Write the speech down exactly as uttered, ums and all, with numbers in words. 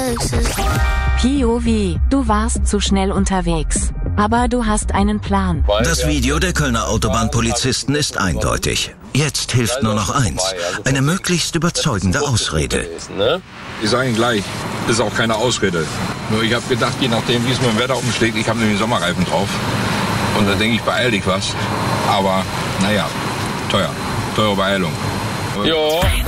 P O V, du warst zu schnell unterwegs. Aber du hast einen Plan. Das Video der Kölner Autobahnpolizisten ist eindeutig. Jetzt hilft nur noch eins. Eine möglichst überzeugende Ausrede. Ich sage Ihnen gleich, ist auch keine Ausrede. Nur ich habe gedacht, je nachdem, wie es mit dem Wetter umschlägt, ich habe nämlich Sommerreifen drauf. Und dann denke ich, beeil dich was. Aber, naja, teuer. Teure Beeilung. Jo.